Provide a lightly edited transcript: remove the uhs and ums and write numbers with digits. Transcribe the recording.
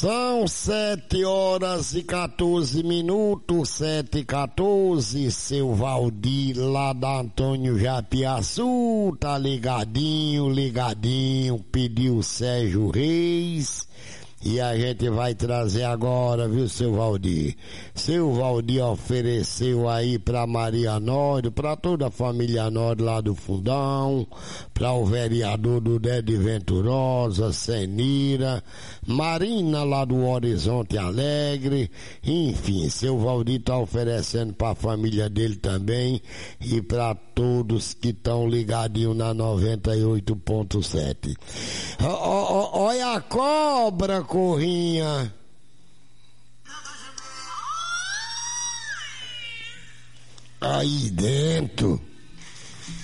São 7h14, 7h14, seu Valdir lá da Antônio Japiaçu, tá ligadinho, pediu Sérgio Reis. E a gente vai trazer agora, viu, seu Valdir? Seu Valdir ofereceu aí pra Maria Nório, pra toda a família Nório lá do Fundão, pra o vereador do Dede Venturosa, Senira, Marina lá do Horizonte Alegre, enfim, seu Valdir tá oferecendo pra família dele também e pra todos que estão ligadinhos na 98.7. Olha a cobra, Corrinha. Aí dentro.